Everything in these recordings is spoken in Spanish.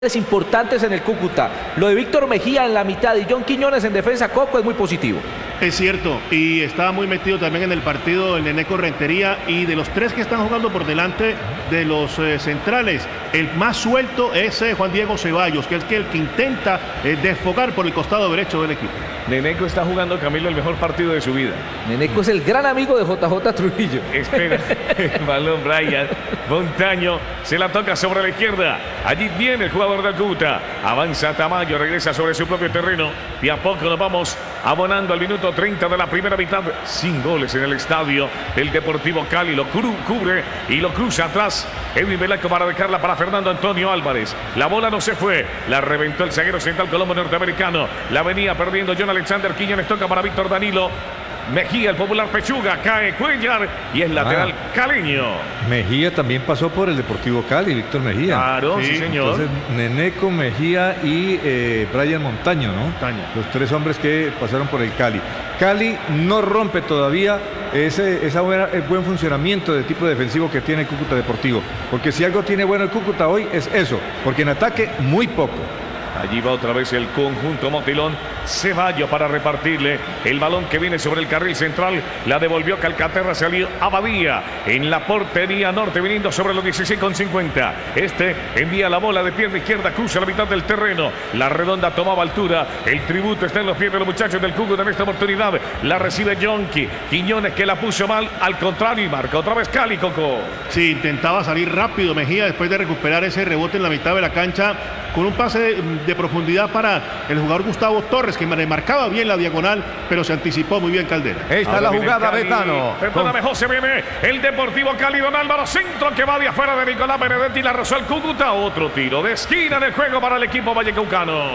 importantes en el Cúcuta. Lo de Víctor Mejía en la mitad y John Quiñones en defensa, Coco, es muy positivo. Es cierto, y estaba muy metido también en el partido el Neneco Rentería, y de los tres que están jugando por delante de los centrales, el más suelto es Juan Diego Ceballos, que es el que intenta desfogar por el costado derecho del equipo. Neneco está jugando, Camilo, el mejor partido de su vida. Neneco es el gran amigo de JJ Trujillo. Espera, el balón Brian Montaño, se la toca sobre la izquierda. Allí viene el jugador del Cúcuta. Avanza Tamayo, regresa sobre su propio terreno. Y a poco nos vamos abonando al minuto 30 de la primera mitad. Sin goles en el estadio del Deportivo Cali. Lo cubre y lo cruza atrás Edwin Velasco para dejarla para Fernando Antonio Álvarez. La bola no se fue, la reventó el zaguero central colombo norteamericano. La venía perdiendo John Alexander Quiñones, toca para Víctor Danilo Mejía, el popular Pechuga, cae Cuellar y es lateral caleño. Mejía también pasó por el Deportivo Cali, Víctor Mejía. Claro, sí, señor. Entonces, Neneco, Mejía y Brian Montaño, ¿no? Montaño. Los tres hombres que pasaron por el Cali. Cali no rompe todavía ese buen funcionamiento de tipo defensivo que tiene el Cúcuta Deportivo. Porque si algo tiene bueno el Cúcuta hoy es eso, porque en ataque muy poco. Allí va otra vez el conjunto Motilón. Ceballos para repartirle el balón que viene sobre el carril central. La devolvió Calcaterra, salió Abadía en la portería norte, viniendo sobre los 16,50. Este envía la bola de pierna izquierda, cruza la mitad del terreno. La redonda tomaba altura. El tributo está en los pies de los muchachos del Cúcuta en esta oportunidad. La recibe Yonki. Quiñones, que la puso mal, al contrario, y marca otra vez Cali, Coco. Sí, intentaba salir rápido Mejía después de recuperar ese rebote en la mitad de la cancha, con un pase de profundidad para el jugador Gustavo Torres, que marcaba bien la diagonal, pero se anticipó muy bien Caldera. Esta es la jugada, Betano. Perdóname, José, viene el Deportivo Cali, don Álvaro, centro que va de afuera de Nicolás Benedetti, la rozó el Cúcuta. Otro tiro de esquina en el juego para el equipo vallecaucano.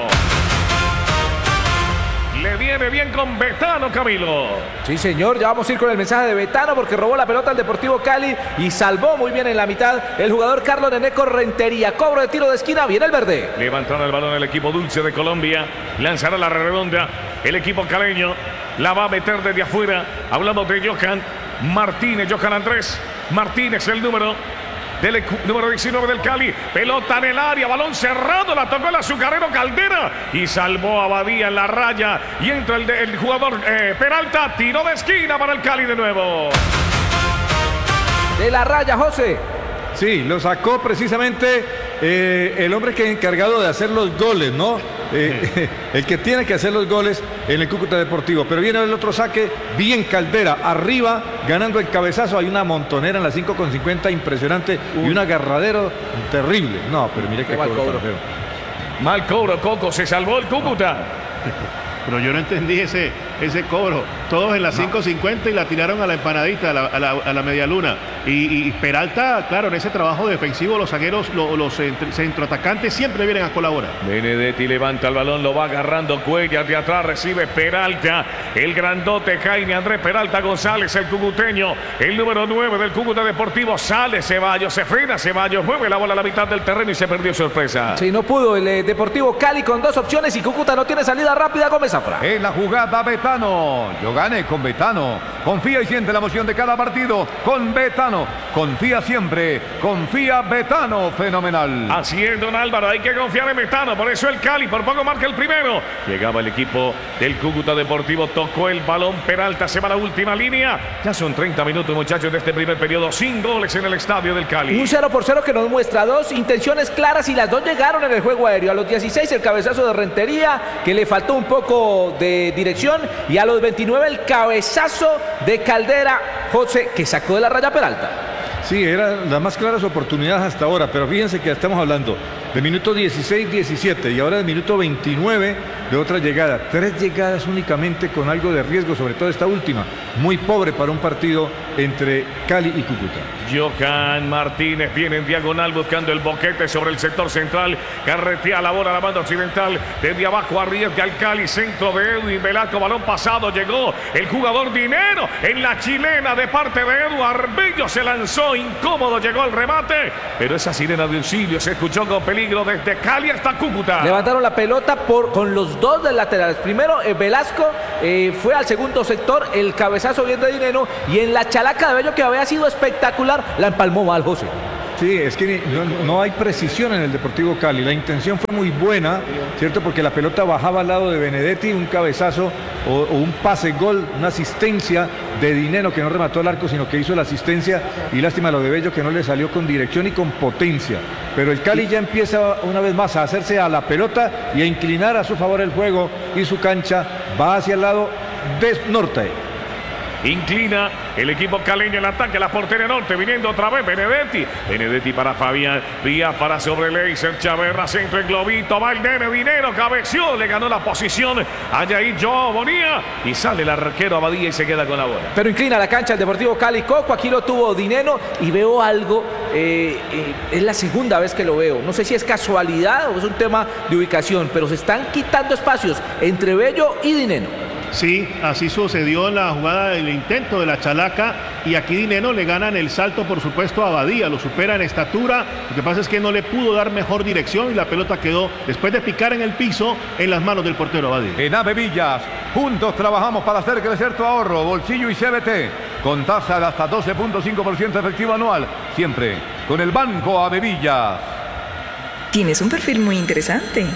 Le viene bien con Betano, Camilo. Sí, señor, ya vamos a ir con el mensaje de Betano, porque robó la pelota al Deportivo Cali y salvó muy bien en la mitad el jugador Carlos Neneco Rentería. Cobro de tiro de esquina, viene el verde. Levantaron el balón el equipo Dulce de Colombia. Lanzará la redonda el equipo caleño. La va a meter desde afuera. Hablamos de Johan Martínez, Johan Andrés Martínez, el número 19 del Cali. Pelota en el área, balón cerrado, la tocó el azucarero Caldera y salvó a Abadía en la raya. Y entra el jugador Peralta, tiró de esquina para el Cali de nuevo. De la raya, José. Sí, lo sacó precisamente el hombre que es encargado de hacer los goles, ¿no? El que tiene que hacer los goles en el Cúcuta Deportivo. Pero viene el otro saque, bien Caldera, arriba, ganando el cabezazo. Hay una montonera en la 5,50 impresionante y un agarradero terrible. No, pero mire qué mal cobro. Mal cobro, Coco, se salvó el Cúcuta. Pero yo no entendí ese cobro. Todos en la 5.50 y la tiraron a la empanadita, a la media luna. Y Peralta, claro, en ese trabajo defensivo, los zagueros, los centroatacantes siempre vienen a colaborar. Benedetti levanta el balón, lo va agarrando Cuellar de atrás, recibe Peralta, el grandote Jaime Andrés Peralta González, el cucuteño, el número 9 del Cúcuta Deportivo. Sale Ceballos, se frena Ceballos, mueve la bola a la mitad del terreno y se perdió sorpresa. Sí, no pudo el Deportivo Cali con dos opciones y Cúcuta no tiene salida rápida. Gómez Zafra. En la jugada, Betano. Yo gané con Betano. Confía y siente la emoción de cada partido con Betano. Confía siempre. Confía Betano. Fenomenal. Así es, don Álvaro. Hay que confiar en Betano. Por eso el Cali por poco marca el primero. Llegaba el equipo del Cúcuta Deportivo. Tocó el balón. Peralta se va a la última línea. Ya son 30 minutos, muchachos, de este primer periodo. Sin goles en el estadio del Cali. Un 0-0 que nos muestra dos intenciones claras y las dos llegaron en el juego aéreo. A los 16 el cabezazo de Rentería, que le faltó un poco de dirección, y a los 29 el cabezazo de Caldera, José, que sacó de la raya Peralta. Sí, eran las más claras oportunidades hasta ahora, pero fíjense que estamos hablando de minuto 16-17 y ahora del minuto 29 de otra llegada. 3 llegadas únicamente con algo de riesgo, sobre todo esta última. Muy pobre para un partido entre Cali y Cúcuta. Johan Martínez viene en diagonal buscando el boquete sobre el sector central. Carretea la bola a la banda occidental. Desde abajo arriesga al Cali. Centro de Edwin Velasco. Balón pasado. Llegó el jugador Dinero en la chilena de parte de Eduardo Bello. Se lanzó incómodo. Llegó el remate. Pero esa sirena de auxilio se escuchó con peligro desde Cali hasta Cúcuta. Levantaron la pelota con los dos del laterales. Primero Velasco fue al segundo sector. El cabezazo bien de Dinero. Y en la chalaca de Bello, que había sido espectacular, la empalmó mal, José. Sí, es que no hay precisión en el Deportivo Cali. La intención fue muy buena, ¿cierto? Porque la pelota bajaba al lado de Benedetti, un cabezazo o un pase gol, una asistencia de Dineno que no remató al arco, sino que hizo la asistencia, y lástima lo de Bello que no le salió con dirección y con potencia. Pero el Cali ya empieza una vez más a hacerse a la pelota y a inclinar a su favor el juego, y su cancha va hacia el lado de norte. Inclina el equipo caleño, el ataque, la portería norte, viniendo otra vez Benedetti para Fabián, Díaz para sobre Leiser, Chaverra, centro en globito, va el nene, Dinero, cabeció, le ganó la posición a Yair Joao Bonilla, y sale el arquero Abadía y se queda con la bola. Pero inclina la cancha el Deportivo Cali. Coco, aquí lo tuvo Dineno, y veo algo, es la segunda vez que lo veo, no sé si es casualidad o es un tema de ubicación, pero se están quitando espacios entre Bello y Dineno. Sí, así sucedió en la jugada del intento de la Chalaca, y aquí Dineno le gana en el salto, por supuesto, a Abadía, lo supera en estatura. Lo que pasa es que no le pudo dar mejor dirección y la pelota quedó, después de picar en el piso, en las manos del portero Abadía. En Avevillas, juntos trabajamos para hacer crecer tu ahorro, bolsillo y CBT, con tasa de hasta 12.5% efectivo anual, siempre con el Banco Avevillas. Tienes un perfil muy interesante.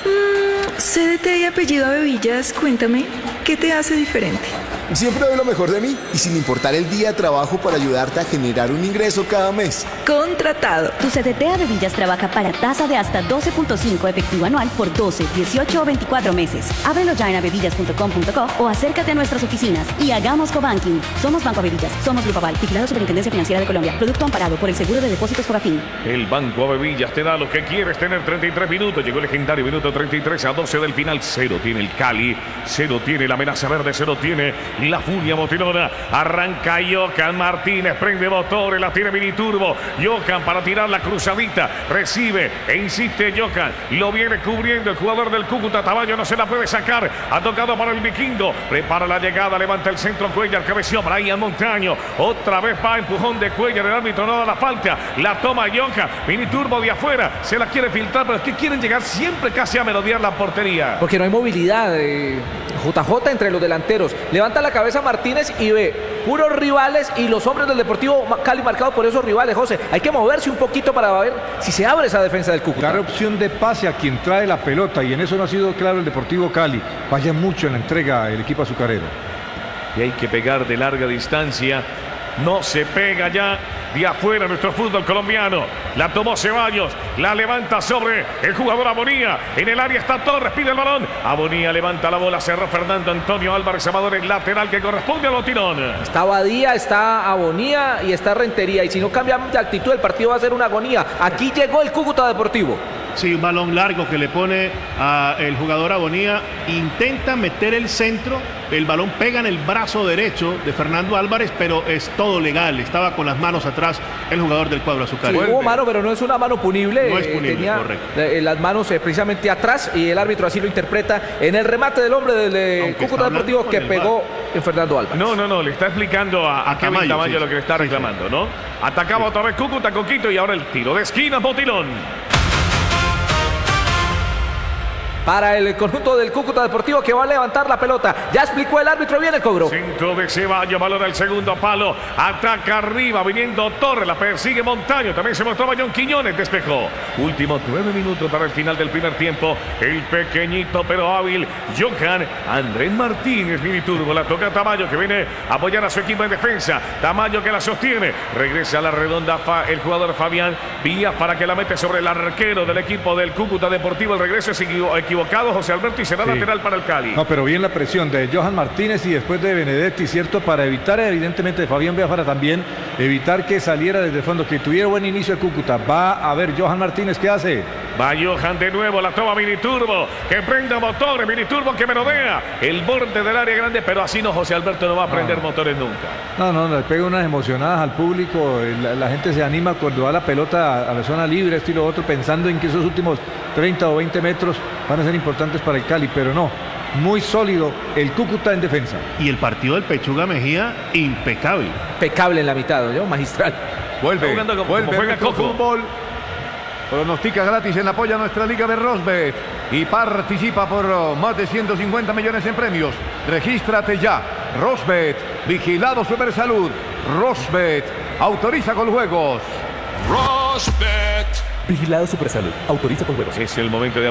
CDT y apellido Avevillas, cuéntame, ¿qué te hace diferente? Siempre doy lo mejor de mí y sin importar el día trabajo para ayudarte a generar un ingreso cada mes. Contratado. Tu CDT Avevillas trabaja para tasa de hasta 12.5 efectivo anual por 12, 18 o 24 meses. Ábrelo ya en avevillas.com.co o acércate a nuestras oficinas y hagamos cobanking. Somos Banco Avevillas, somos Grupo Aval, vigilado Superintendencia Financiera de Colombia. Producto amparado por el Seguro de Depósitos Fogafín. El Banco Avevillas te da lo que quieres tener. 33 minutos, llegó el legendario minuto 33 a 12 del final. 0 tiene el Cali, 0 tiene la amenaza verde, 0 tiene la furia motilona. Arranca Johan Martínez, prende motores, la tiene Miniturbo. Johan para tirar la cruzadita, recibe e insiste Johan, lo viene cubriendo el jugador del Cúcuta. Tamayo no se la puede sacar, ha tocado para el vikingo, prepara la llegada, levanta el centro Cuellar, cabeció Brian Montaño, otra vez va empujón de Cuellar, el árbitro no da la falta, la toma Johan, Miniturbo de afuera, se la quiere filtrar, pero es que quieren llegar siempre casi a merodear la portería. Porque no hay movilidad, JJ entre los delanteros. Levanta la cabeza Martínez y ve puros rivales y los hombres del Deportivo Cali marcados por esos rivales. José, hay que moverse un poquito para ver si se abre esa defensa del Cúcuta. Dar opción de pase a quien trae la pelota, y en eso no ha sido claro el Deportivo Cali. Falla mucho en la entrega el equipo azucarero. Y hay que pegar de larga distancia. No se pega ya de afuera nuestro fútbol colombiano. La tomó Ceballos, la levanta sobre el jugador Abonía. En el área está Torres, pide el balón. Abonía levanta la bola, cerró Fernando Antonio Álvarez Amador, el lateral que corresponde a Botirón. Está Abadía, está Abonía y está Rentería. Y si no cambiamos de actitud, el partido va a ser una agonía. Aquí llegó el Cúcuta Deportivo. Sí, un balón largo que le pone a el jugador Abonía, intenta meter el centro, el balón pega en el brazo derecho de Fernando Álvarez, pero es todo legal, estaba con las manos atrás el jugador del cuadro azucarero. Sí, hubo mano, pero no es una mano punible. No es punible, tenía correcto. Las manos precisamente atrás, y el árbitro así lo interpreta en el remate del hombre del Cúcuta Deportivo que pegó en Fernando Álvarez. No, le está explicando a Kevin Tamayo sí, lo que le está reclamando, ¿no? Atacaba otra vez Cúcuta con Quito, y ahora el tiro de esquina, Botilón. Para el conjunto del Cúcuta Deportivo, que va a levantar la pelota. Ya explicó el árbitro, viene el cobro. Centro de Ceballos, balón al segundo palo. Ataca arriba, viniendo Torres, la persigue Montaño. También se mostró John Quiñones, despejó. Últimos 9 minutos para el final del primer tiempo. El pequeñito pero hábil Johan Andrés Martínez, Miniturbo. La toca Tamayo, que viene a apoyar a su equipo en defensa. Tamayo que la sostiene. Regresa a la redonda el jugador Fabián Díaz para que la mete sobre el arquero del equipo del Cúcuta Deportivo. El regreso es equivocado, José Alberto, y será lateral para el Cali. No, pero bien la presión de Johan Martínez y después de Benedetti, ¿cierto? Para evitar, evidentemente, de Fabián Biafara también, evitar que saliera desde el fondo, que tuviera buen inicio el Cúcuta. Va a ver Johan Martínez, ¿qué hace? Va Johan de nuevo, la toma Miniturbo, que prenda motores, Miniturbo que merodea el borde del área grande, pero así no, José Alberto no va a prender motores nunca. No, le pega unas emocionadas al público, la gente se anima cuando va la pelota a la zona libre, esto y lo otro, pensando en que esos últimos 30 o 20 metros van a ser importantes para el Cali, pero no, muy sólido el Cúcuta en defensa. Y el partido del Pechuga Mejía, impecable. Impecable en la mitad, ¿no? Magistral. Vuelve juega nuestro Coco. fútbol. Pronostica gratis en apoyo a nuestra liga de Rosbet y participa por más de 150 millones en premios. Regístrate ya. Rosbet, vigilado Supersalud. Rosbet, autoriza con juegos. Vigilado Supersalud. Autoriza con juegos. Es el momento de